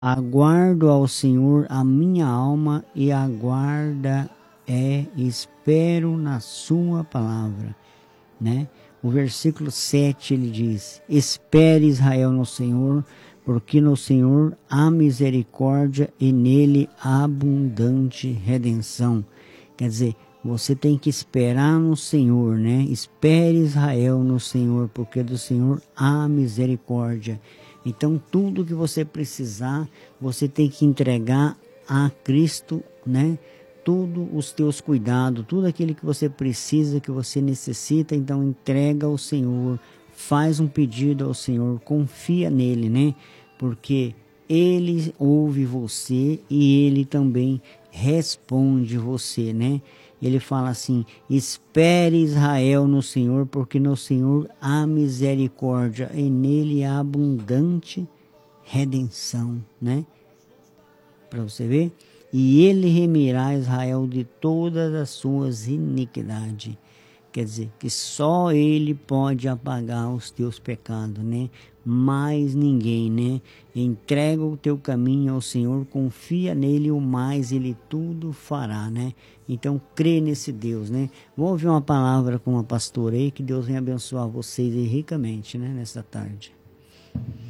Aguardo ao Senhor a minha alma e espero na sua palavra, né? O versículo 7 ele diz: espere Israel no Senhor, porque no Senhor há misericórdia e nele há abundante redenção. Quer dizer, você tem que esperar no Senhor, né? Espere Israel no Senhor, porque do Senhor há misericórdia. Então, tudo que você precisar, você tem que entregar a Cristo, né? Tudo os teus cuidados, tudo aquilo que você precisa, que você necessita, então entrega ao Senhor, faz um pedido ao Senhor, confia nele, né? Porque ele ouve você e ele também responde você, né? Ele fala assim: espere Israel no Senhor, porque no Senhor há misericórdia e nele há abundante redenção, né? Para você ver. E ele remirá Israel de todas as suas iniquidades. Quer dizer, que só ele pode apagar os teus pecados, né? Mais ninguém, né? Entrega o teu caminho ao Senhor, confia nele, o mais ele tudo fará, né? Então, crê nesse Deus, né? Vou ouvir uma palavra com uma pastora aí, que Deus venha abençoar vocês aí ricamente, né? Nessa tarde.